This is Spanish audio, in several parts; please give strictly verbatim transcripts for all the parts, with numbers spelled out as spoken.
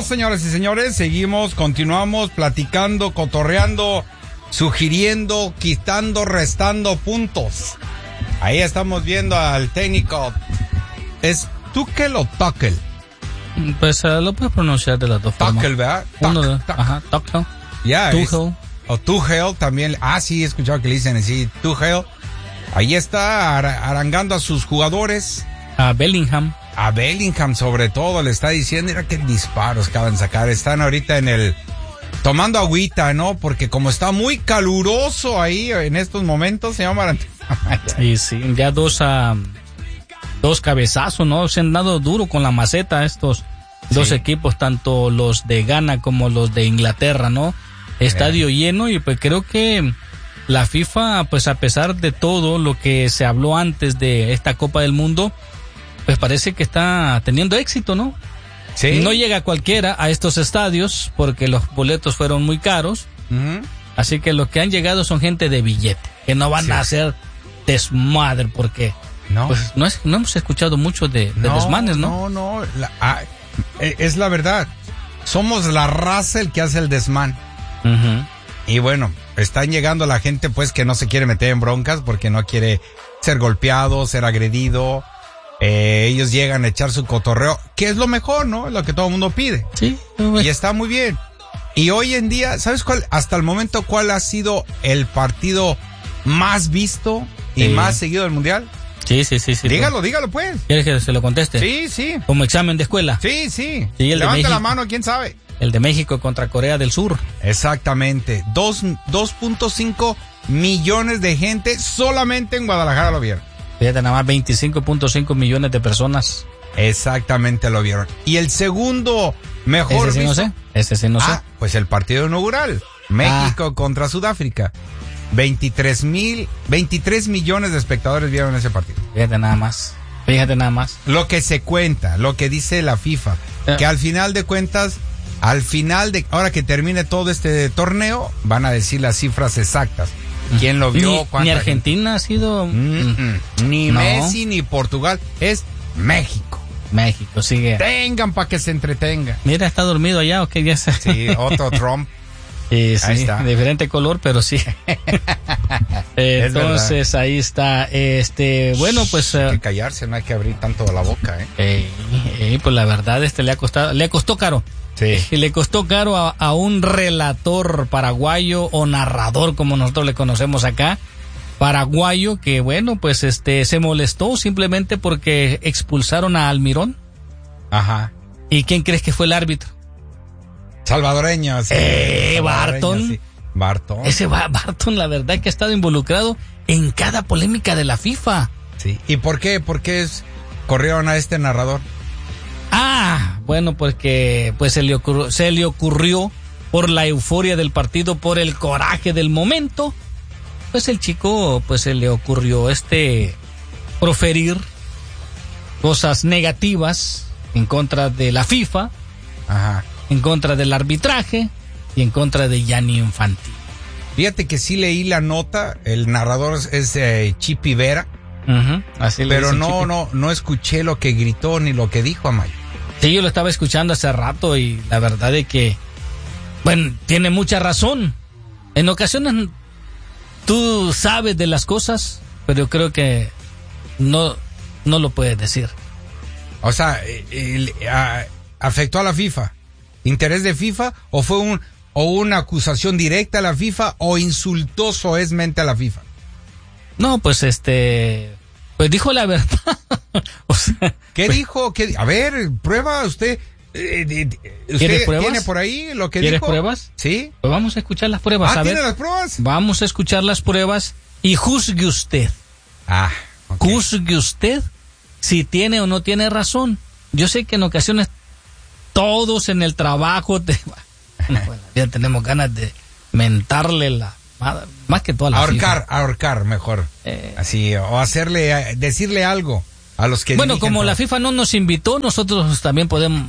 Bueno, señores y señores, seguimos, continuamos platicando, cotorreando, sugiriendo, quitando, restando puntos. Ahí estamos viendo al técnico. ¿Es Tuchel o Tuchel? Pues uh, lo puedes pronunciar de las dos formas. Tuchel, ¿verdad? Uno de, ajá, Tuchel. Ya, Tuchel. O Tuchel también. Ah, sí, he escuchado que le dicen así, Tuchel. Ahí está ar- arangando a sus jugadores. A Bellingham. A Bellingham sobre todo le está diciendo, mira qué disparos acaban de sacar. Están ahorita en el... tomando agüita, ¿no? Porque como está muy caluroso ahí en estos momentos, se llama... Y sí, ya dos... Uh, dos cabezazos, ¿no? Se han dado duro con la maceta estos sí. dos equipos, tanto los de Ghana como los de Inglaterra, ¿no? Estadio yeah. lleno y pues creo que la FIFA, pues a pesar de todo lo que se habló antes de esta Copa del Mundo, pues parece que está teniendo éxito, ¿no? Sí. No llega cualquiera a estos estadios porque los boletos fueron muy caros, uh-huh. así que los que han llegado son gente de billete, que no van sí. a hacer desmadre porque... No. Pues no, es, no hemos escuchado mucho de, de no, desmanes, ¿no? No, no, la, ah, es la verdad. Somos la raza el que hace el desmán. Uh-huh. Y bueno, están llegando la gente pues que no se quiere meter en broncas porque no quiere ser golpeado, ser agredido. Eh, ellos llegan a echar su cotorreo, que es lo mejor, ¿no? Es lo que todo el mundo pide. Sí. Y está muy bien. Y hoy en día, ¿sabes cuál? Hasta el momento, ¿cuál ha sido el partido más visto y sí. más seguido del Mundial? Sí, sí, sí, sí. Dígalo, tú. dígalo pues. ¿Quieres que se lo conteste? Sí, sí. Como examen de escuela. Sí, sí. sí el Levanta de México, la mano, ¿quién sabe? El de México contra Corea del Sur. Exactamente. Dos punto cinco millones de gente solamente en Guadalajara lo vieron. Fíjate, nada más veinticinco punto cinco millones de personas. Exactamente lo vieron. Y el segundo mejor Ese sí visto, no sé. Ese sí no ah, sé. Pues el partido inaugural. México ah. contra Sudáfrica. veintitrés mil, veintitrés millones de espectadores vieron ese partido. Fíjate nada más. Fíjate nada más. Lo que se cuenta, lo que dice la FIFA, eh. que al final de cuentas, al final de, ahora que termine todo este torneo, van a decir las cifras exactas. ¿Quién lo vio? Ni, ni Argentina gente? ha sido... Mm-mm. Ni no. Messi, ni Portugal. Es México. México, sigue. Tengan para que se entretengan. Mira, está dormido allá, ¿o qué? Ya se... Sí, otro Trump. Sí, sí, ahí está. Diferente color, pero sí. Entonces, ahí está. Este, bueno, pues... Hay que callarse, no hay que abrir tanto la boca, ¿eh? eh, eh pues la verdad, este le ha costado, le costó caro. Sí. Y le costó caro a, a un relator paraguayo o narrador, como nosotros le conocemos acá, paraguayo, que bueno, pues este, se molestó simplemente porque expulsaron a Almirón. Ajá. ¿Y quién crees que fue el árbitro? Salvadoreño, sí. Eh, Barton. Sí. Barton. Ese Barton, la verdad que ha estado involucrado en cada polémica de la FIFA. Sí. ¿Y por qué? ¿Por qué es, corrieron a este narrador? Ah, bueno, porque pues se le ocurrió, se le ocurrió por la euforia del partido, por el coraje del momento, pues el chico, pues se le ocurrió este proferir cosas negativas en contra de la FIFA. Ajá. En contra del arbitraje y en contra de Gianni Infantino. Fíjate que sí leí la nota, el narrador es eh, Chipi Vera, uh-huh. Así le pero no, Chipi. no, no escuché lo que gritó ni lo que dijo Amayo. Sí, yo lo estaba escuchando hace rato y la verdad es que, bueno, tiene mucha razón. En ocasiones tú sabes de las cosas, pero yo creo que no, no lo puedes decir. O sea, el, el, a, afectó a la FIFA. ¿Interés de FIFA o fue un o una acusación directa a la FIFA o insultó soezmente a la FIFA? No, pues este, pues dijo la verdad. O sea, ¿qué pues, dijo? ¿Qué, a ver, prueba usted. Eh, ¿Usted pruebas? tiene por ahí lo que ¿Quieres dijo? pruebas? Sí. Pues vamos a escuchar las pruebas. Ah, a ¿tiene ver. las pruebas? Vamos a escuchar las pruebas y juzgue usted. Ah, okay. Juzgue usted si tiene o no tiene razón. Yo sé que en ocasiones todos en el trabajo te, bueno, ya tenemos ganas de mentarle la más que toda la ahorcar, FIFA. ahorcar mejor. Eh, Así o hacerle decirle algo a los que bueno, como todo. La FIFA no nos invitó, nosotros también podemos.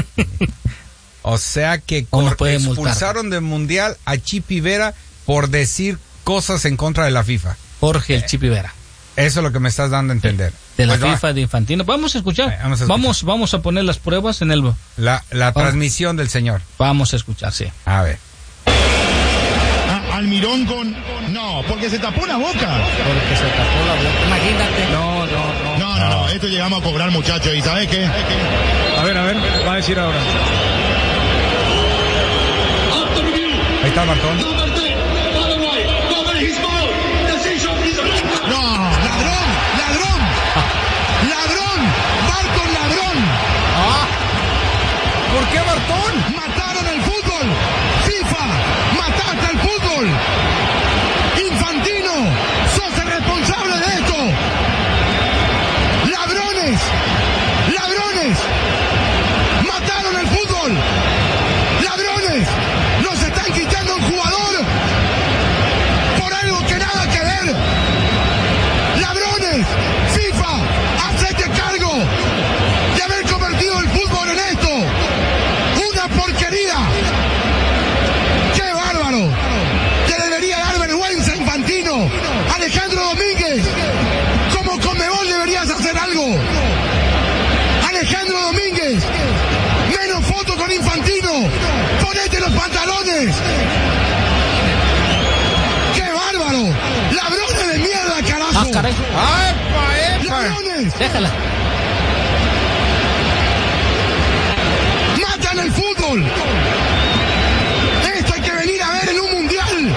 O sea que cor- expulsaron del mundial a Chipi Vera por decir cosas en contra de la FIFA. Jorge el Chipi Vera. Eso es lo que me estás dando a entender. De la pues FIFA va. de Infantino. Vamos a escuchar. Vamos a escuchar. Vamos, vamos a poner las pruebas en el... La, la transmisión del señor. Vamos a escuchar, sí. A ver. A, Almirón con... No, porque se tapó la boca. Porque se tapó la boca. Imagínate. No, no, no. No, no, no. Esto llegamos a cobrar, muchachos. ¿Y sabes qué? A ver, a ver. Va a decir ahora. Ahí está Bartón. No, ladrón, ladrón. Ladrón. Barton, ladrón. Ah. ¿Por qué Bartón? Mataron el fútbol. FIFA, mataste el fútbol. Infantino, sos el responsable de esto. Ladrones, ladrones. Mataron el fútbol. Ladrones, nos están quitando un jugador por algo que nada que ver. Ladrones, FIFA, hacete cargo de haber convertido el fútbol en esto. Una porquería. ¡Qué bárbaro! Te debería dar vergüenza, Infantino. Alejandro Domínguez, como Conmebol deberías hacer algo. Alejandro Domínguez, menos foto con Infantino. Ponete los pantalones. ¡Qué bárbaro! ¡Ladrones de mierda, carajo! Ah, caray. ¡Ah, epa, epa! ¡Ladrones! Déjala. ¡Matan el fútbol! Esto hay que venir a ver en un mundial.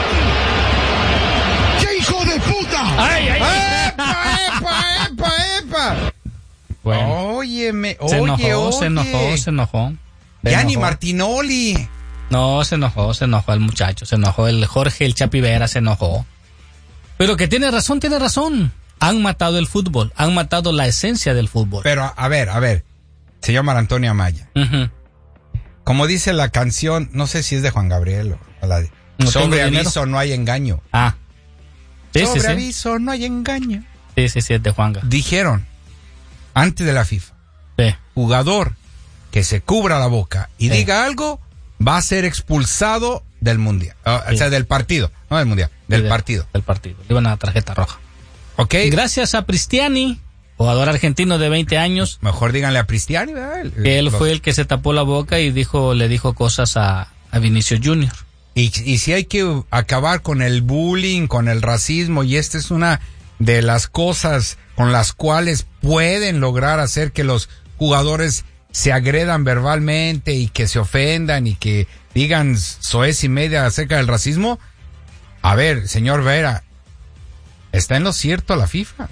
¡Qué hijo de puta! ¡Ay, ay! ¡Epa, epa, epa, epa! Bueno, Óyeme, se oye, enojó, oye. se enojó, se enojó. Se Ya ni enojó. Martinoli. No, se enojó, se enojó el muchacho, se enojó el Jorge, el Chapi Vera, se enojó. Pero que tiene razón, tiene razón. Han matado el fútbol, han matado la esencia del fútbol. Pero, a ver, a ver. Se llama Antonio Amaya. Uh-huh. Como dice la canción, no sé si es de Juan Gabriel o la de... No Sobre tengo aviso dinero. no hay engaño. Ah. Sí, Sobre sí, sí. aviso no hay engaño. Sí, sí, sí, es de Juanga. Dijeron, antes de la FIFA, Sí. jugador que se cubra la boca y Sí. diga algo, va a ser expulsado del mundial. O, Sí. o sea, del partido. No del mundial, del Sí, de- partido. Del partido. Le iban a dar tarjeta roja. ¿Ok? Gracias a Pristiani, jugador argentino de veinte años, Mejor díganle a Cristiani, ¿verdad? El- que él los- fue el que se tapó la boca y dijo, le dijo cosas a, a Vinicius Junior Y, y si hay que acabar con el bullying, con el racismo, y esta es una de las cosas con las cuales pueden lograr hacer que los jugadores se agredan verbalmente y que se ofendan y que digan soez y media acerca del racismo. A ver, señor Vera, está en lo cierto la FIFA.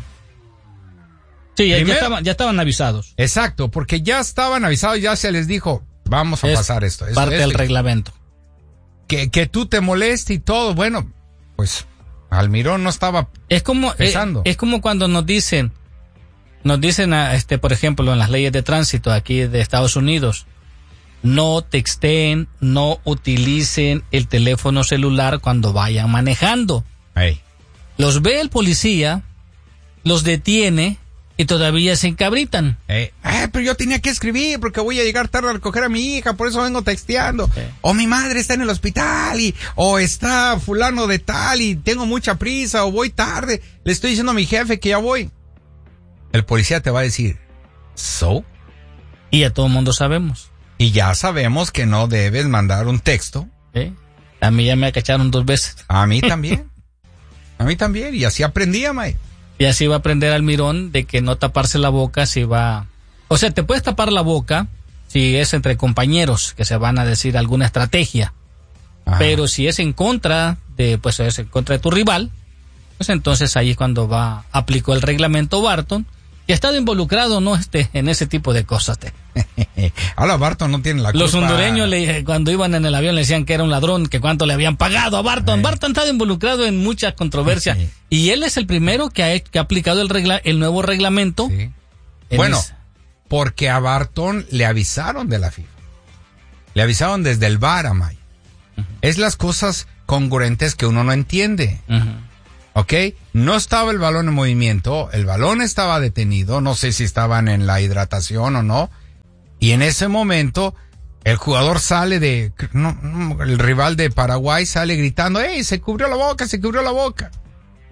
Sí, ya, ya Primero- estaban, ya estaban avisados. Exacto, porque ya estaban avisados, ya se les dijo, vamos a Es pasar esto. esto, parte esto, del y- reglamento. que, que tú te moleste y todo, bueno, pues Almirón no estaba Es como, eh, Pesando. es como cuando nos dicen, nos dicen, a, este, por ejemplo, en las leyes de tránsito aquí de Estados Unidos, no texten, no utilicen el teléfono celular cuando vayan manejando. Ey. Los ve el policía, los detiene y todavía se encabritan. Eh, ah, pero yo tenía que escribir porque voy a llegar tarde a recoger a mi hija, por eso vengo texteando. Sí. O mi madre está en el hospital y, o está fulano de tal y tengo mucha prisa o voy tarde. Le estoy diciendo a mi jefe que ya voy. El policía te va a decir, ¿so? Y ya todo el mundo sabemos. Y ya sabemos que no debes mandar un texto. ¿eh? A mí ya me cacharon dos veces. A mí también. A mí también. Y así aprendí, May. Y así va a aprender Almirón de que no taparse la boca si va... O sea, te puedes tapar la boca si es entre compañeros que se van a decir alguna estrategia. Ajá. Pero si es en contra de, pues es en contra de tu rival, pues entonces ahí es cuando va, aplicó el reglamento Barton y ha estado involucrado, ¿no? Este, en ese tipo de cosas. Te. Ahora Barton no tiene la culpa. Los hondureños le, cuando iban en el avión le decían que era un ladrón, que cuánto le habían pagado a Barton. Sí. Barton ha estado involucrado en muchas controversias Sí. y él es el primero que ha, que ha aplicado el, regla, el nuevo reglamento. Sí. en Bueno, ese- porque a Barton le avisaron de la FIFA. Le avisaron desde el V A R, Amay. Uh-huh. Es las cosas congruentes que uno no entiende. uh-huh. ¿Ok? No estaba el balón en movimiento, el balón estaba detenido, no sé si estaban en la hidratación o no. Y en ese momento, el jugador sale de... No, no, el rival de Paraguay sale gritando, ¡ey, se cubrió la boca, se cubrió la boca!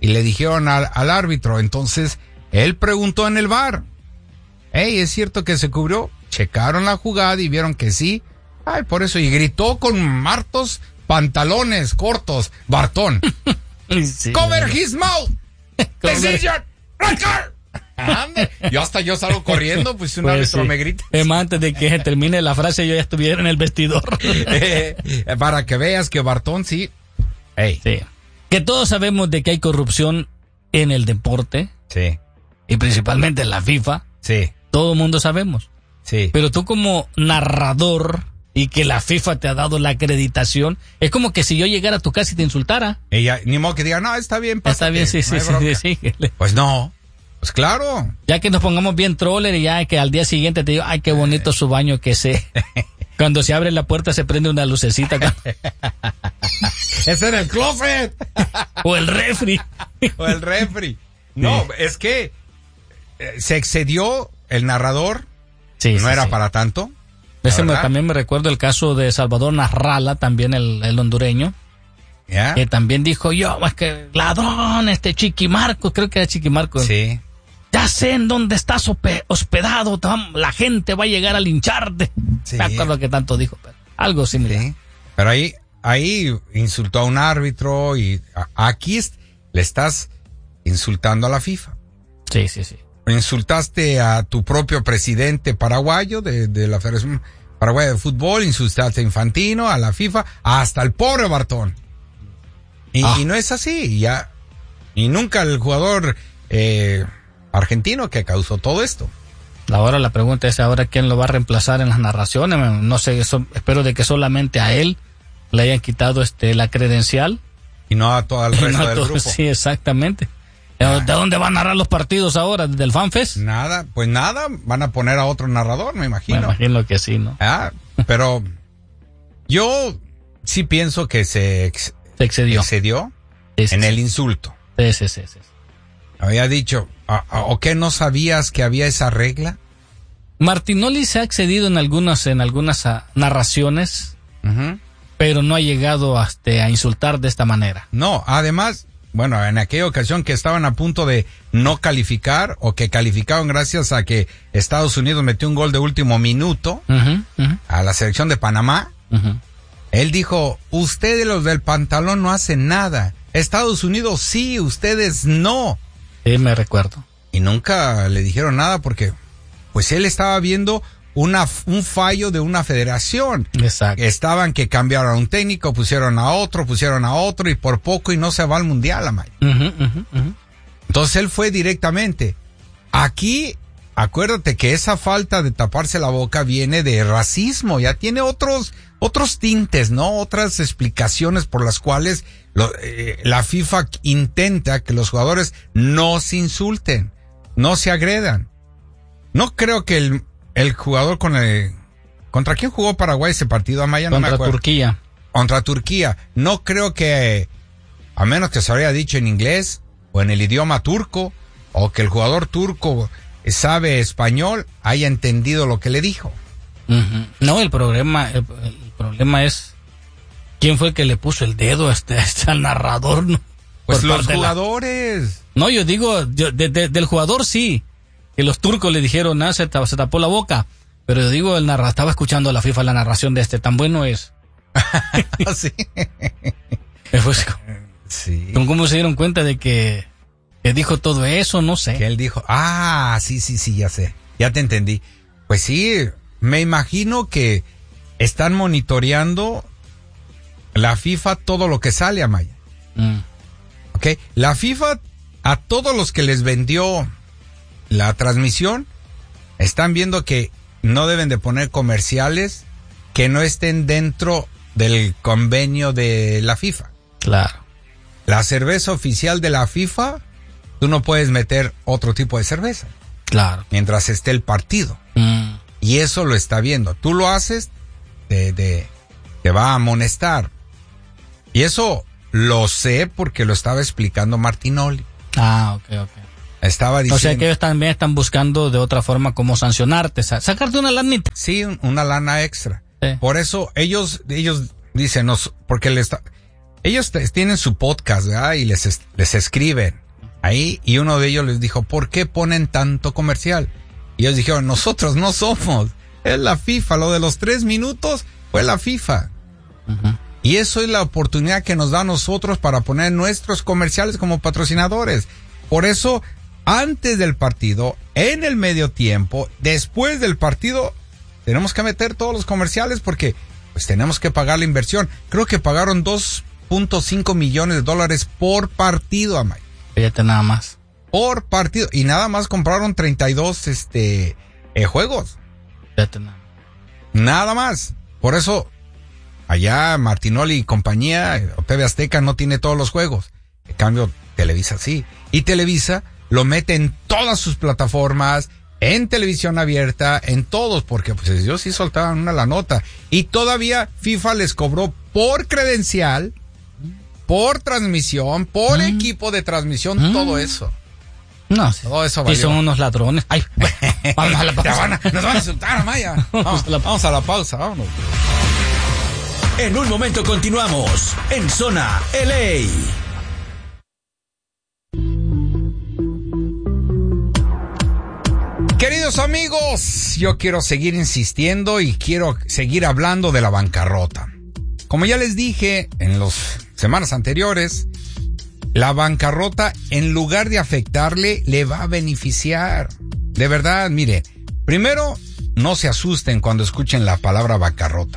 y le dijeron al, al árbitro. Entonces, él preguntó en el V A R. Hey, ¿es cierto que se cubrió? Checaron la jugada y vieron que sí. Ay, por eso. Y gritó con martos pantalones cortos. Bartón. Sí, Cover no. his mouth. Decision. Red card. Ande. Yo hasta yo salgo corriendo, pues un Pues árbitro sí. me grita. Es más, antes de que se termine la frase, yo ya estuviera en el vestidor. Eh, para que veas que Bartón sí. Hey. Sí. Que todos sabemos de que hay corrupción en el deporte Sí, y principalmente en la FIFA. sí, Todo el mundo sabemos. sí. Pero tú como narrador y que la FIFA te ha dado la acreditación, es como que si yo llegara a tu casa y te insultara. Ella, ni modo que diga, no, está bien, pásate, Está bien, sí, no sí, hay sí, bronca". sí, sí. Pues no, pues claro. Ya que nos pongamos bien troller y ya que al día siguiente te digo, ay, qué bonito su baño que se... Cuando se abre la puerta se prende una lucecita. ¡Es en el closet! O el refri. O el refri. No, es que eh, se excedió el narrador, Sí, no sí, era sí. para tanto. Ese me- ¿verdad? también me recuerdo el caso de Salvador Narrala, también el, el hondureño, ¿Ya? que también dijo, yo, es que ladrón, este Chiquimarco, creo que era Chiquimarco. Sí. Ya sé en dónde estás hope- hospedado, te vam- la gente va a llegar a lincharte. Sí. Me acuerdo que tanto dijo, pero algo similar. Sí. Pero ahí, ahí insultó a un árbitro y a- aquí es- le estás insultando a la FIFA. Sí, sí, sí. Insultaste a tu propio presidente paraguayo de, de la Federación Paraguaya de Fútbol, insultaste a Infantino, a la FIFA, hasta el pobre Bartón. Y, Ah. y no es así, ya. Y nunca el jugador eh, argentino que causó todo esto. Ahora la pregunta es ahora quién lo va a reemplazar en las narraciones. No sé, eso, espero de que solamente a él le hayan quitado este la credencial. Y no a todo el Y resto no a del todos. grupo. Sí, exactamente. ¿De, de dónde van a narrar los partidos ahora? ¿Desde el FanFest? Nada, pues nada, van a poner a otro narrador, me Me imagino. imagino que sí, ¿no? Ah, pero yo sí pienso que se ex- Se excedió. excedió Sí, sí, en sí. el insulto. Sí, sí, sí, sí. Había dicho, ¿a- a- ¿o qué no sabías que había esa regla? Martinoli se ha excedido en algunas, en algunas ah, narraciones, Ujú. pero no ha llegado hasta a insultar de esta manera. No, además, bueno, en aquella ocasión que estaban a punto de no calificar o que calificaron gracias a que Estados Unidos metió un gol de último minuto Ujú, ujú, a la selección de Panamá, ujú. él dijo, ustedes los del pantalón no hacen nada. Estados Unidos sí, ustedes no. Sí, me recuerdo. Y nunca le dijeron nada porque pues él estaba viendo una, un fallo de una federación. Exacto. Estaban que cambiaron a un técnico, pusieron a otro, pusieron a otro y por poco y no se va al mundial, Amaya. Ujú, ujú, ujú. Entonces él fue directamente. Aquí, acuérdate que esa falta de taparse la boca viene de racismo, ya tiene otros, otros tintes, ¿no? Otras explicaciones por las cuales lo- eh, la FIFA intenta que los jugadores no se insulten, no se agredan. No creo que el, el jugador con el... ¿Contra quién jugó Paraguay ese partido, Amaya? No me Contra acuerdo. Turquía. Contra Turquía. No creo que, a menos que se habría dicho en inglés o en el idioma turco, o que el jugador turco sabe español, haya entendido lo que le dijo. Ujú. No, el problema, el, el problema es quién fue el que le puso el dedo a este, a este al narrador, ¿no? Pues Por los parte de la- jugadores. No, yo digo, yo, de- de- del jugador sí, que los turcos le dijeron, ah, se, ta- se tapó la boca, pero yo digo, el narra, estaba escuchando a la FIFA la narración de este, tan bueno es. Sí. Pues, Sí. ¿cómo se dieron cuenta de que, que dijo todo eso? No sé. Que él dijo, ah, sí, sí, sí, ya sé. Ya te entendí. Pues sí, me imagino que están monitoreando la FIFA todo lo que sale, Amaya. Mm. ¿Ok? La FIFA, a todos los que les vendió la transmisión, están viendo que no deben de poner comerciales que no estén dentro del convenio de la FIFA. Claro. La cerveza oficial de la FIFA, tú no puedes meter otro tipo de cerveza Claro. mientras esté el partido. Mm. Y eso lo está viendo. Tú lo haces, te, te, te va a amonestar. Y eso lo sé porque lo estaba explicando Martinoli. Ah, ok, ok. Estaba diciendo... O sea que ellos también están buscando de otra forma cómo sancionarte, sa- sacarte una lanita. Sí, un- una lana extra. Sí. Por eso ellos ellos dicen, nos, porque le está, ellos te, tienen su podcast, ¿verdad? Y les, les escriben ahí, y uno de ellos les dijo, ¿por qué ponen tanto comercial? Y ellos dijeron, nosotros no somos, es la FIFA, lo de los tres minutos fue la FIFA. Uh-huh. Y eso es la oportunidad que nos da a nosotros para poner nuestros comerciales como patrocinadores. Por eso, antes del partido, en el medio tiempo, después del partido, tenemos que meter todos los comerciales porque pues tenemos que pagar la inversión. Creo que pagaron dos punto cinco millones de dólares por partido, Amay. Fíjate nada más. Por partido. Y nada más compraron treinta y dos este, eh, juegos. Fíjate nada. Nada más. Por eso, allá Martinoli y compañía, T V Azteca no tiene todos los juegos. En cambio, Televisa sí. Y Televisa lo mete en todas sus plataformas, en televisión abierta, en todos, porque pues ellos sí soltaban una la nota. Y todavía FIFA les cobró por credencial, por transmisión, por mm. equipo de transmisión, mm. todo eso. No, sí. Todo eso valió. Sí, son unos ladrones. Ay, vamos a la pausa. Van a, nos van a insultar, Maya. Vamos, vamos a la pausa, vámonos. En un momento continuamos en Zona L A. Queridos amigos, yo quiero seguir insistiendo y quiero seguir hablando de la bancarrota. Como ya les dije en las semanas anteriores, la bancarrota, en lugar de afectarle, le va a beneficiar. De verdad, mire, primero, no se asusten cuando escuchen la palabra bancarrota.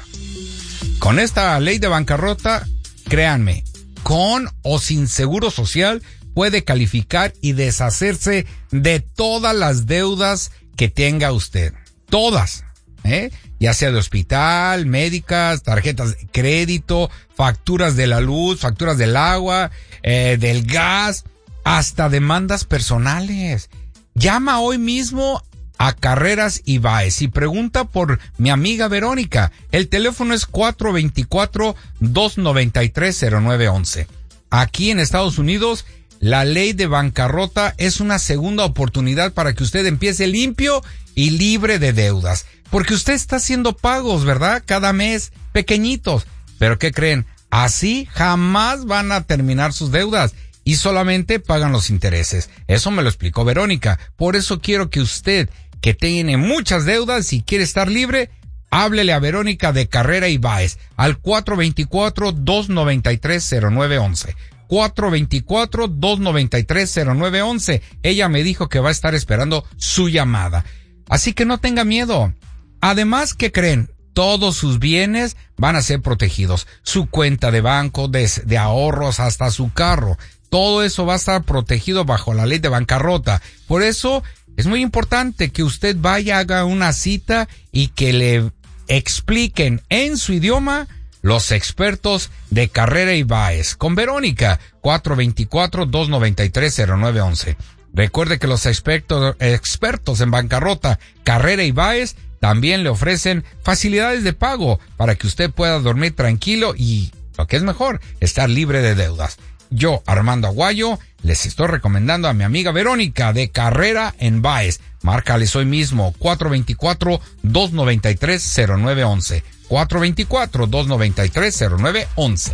Con esta ley de bancarrota, créanme, con o sin seguro social, puede calificar y deshacerse de todas las deudas que tenga usted. Todas, ¿eh? Ya sea de hospital, médicas, tarjetas de crédito, facturas de la luz, facturas del agua, eh, del gas, hasta demandas personales. Llama hoy mismo a Carreras y Báez y pregunta por mi amiga Verónica. El teléfono es cuatro dos cuatro, dos nueve tres, cero nueve once. Aquí en Estados Unidos, la ley de bancarrota es una segunda oportunidad para que usted empiece limpio y libre de deudas. Porque usted está haciendo pagos, ¿verdad? Cada mes, pequeñitos. ¿Pero qué creen? Así jamás van a terminar sus deudas y solamente pagan los intereses. Eso me lo explicó Verónica. Por eso quiero que usted, que tiene muchas deudas y quiere estar libre, háblele a Verónica de Carrera y Báez al cuatro dos cuatro, dos nueve tres, cero nueve once. cuatro dos cuatro, dos nueve tres, cero nueve once. Ella me dijo que va a estar esperando su llamada. Así que no tenga miedo. Además, ¿qué creen? Todos sus bienes van a ser protegidos. Su cuenta de banco, de, de ahorros, hasta su carro. Todo eso va a estar protegido bajo la ley de bancarrota. Por eso es muy importante que usted vaya, haga una cita y que le expliquen en su idioma los expertos de Carrera y Báez. Con Verónica, cuatro dos cuatro, dos nueve tres, cero nueve once. Recuerde que los expertos, expertos en bancarrota, Carrera y Báez, también le ofrecen facilidades de pago para que usted pueda dormir tranquilo y, lo que es mejor, estar libre de deudas. Yo, Armando Aguayo, les estoy recomendando a mi amiga Verónica de Carrera en Báez. Márcales hoy mismo, cuatro dos cuatro, dos nueve tres, cero nueve once. cuatro dos cuatro, dos nueve tres, cero nueve once.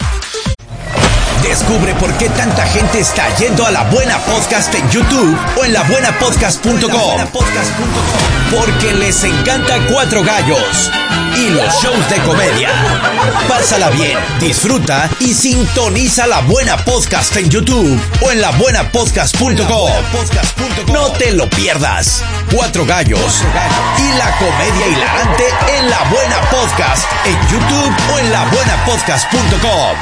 Descubre por qué tanta gente está yendo a La Buena Podcast en YouTube o en la buena podcast punto com. Porque les encanta Cuatro Gallos y los shows de comedia. Pásala bien, disfruta y sintoniza La Buena Podcast en YouTube o en la buena podcast punto com. No te lo pierdas. Cuatro Gallos y la comedia hilarante en La Buena Podcast en YouTube o en la buena podcast punto com.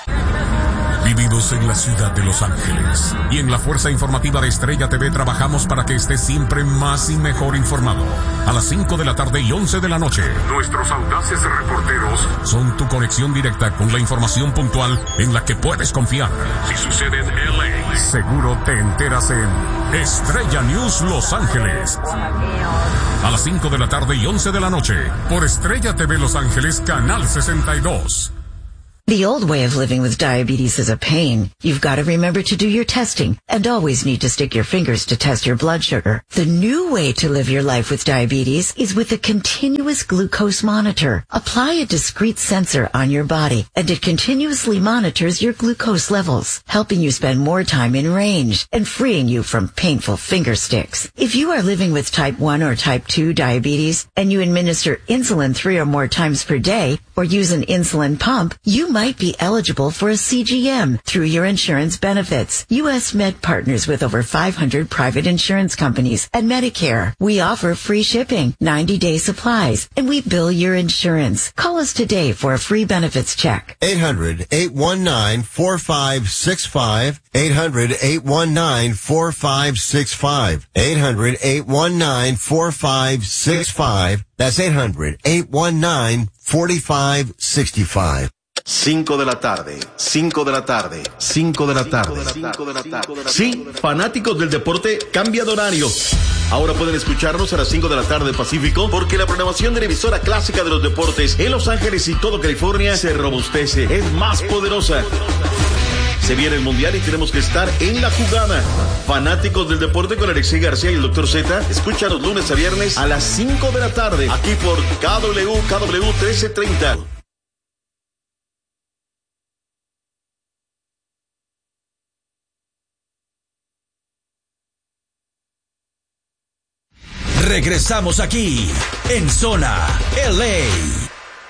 Vividos en la ciudad de Los Ángeles y en la fuerza informativa de Estrella T V trabajamos para que estés siempre más y mejor informado. A las cinco de la tarde y once de la noche, nuestros audaces reporteros son tu conexión directa con la información puntual en la que puedes confiar. Si sucede en L A, seguro te enteras en Estrella News Los Ángeles. A las cinco de la tarde y once de la noche, por Estrella T V Los Ángeles, Canal sesenta y dos. The old way of living with diabetes is a pain. You've got to remember to do your testing and always need to stick your fingers to test your blood sugar. The new way to live your life with diabetes is with a continuous glucose monitor. Apply a discrete sensor on your body and it continuously monitors your glucose levels, helping you spend more time in range and freeing you from painful finger sticks. If you are living with type one or type two diabetes and you administer insulin three or more times per day or use an insulin pump, you might be eligible for a C G M through your insurance benefits. U S Med partners with over five hundred private insurance companies and Medicare. We offer free shipping, ninety-day supplies, and we bill your insurance. Call us today for a free benefits check. eight hundred, eight one nine, four five six five. eight hundred, eight one nine, four five six five. eight hundred, eight one nine, four five six five. That's eight hundred, eight one nine, four five six five. Cinco de la tarde, cinco de la tarde, cinco de la tarde. Sí, fanáticos del deporte, cambia de horario. Ahora pueden escucharnos a las cinco de la tarde Pacífico, porque la programación de la emisora clásica de los deportes en Los Ángeles y todo California se robustece, es más poderosa. Se viene el Mundial y tenemos que estar en la jugada. Fanáticos del deporte con Alexei García y el doctor Z, escucha los lunes a viernes a las cinco de la tarde, aquí por K W, K W trece treinta. Regresamos aquí, en Zona L A.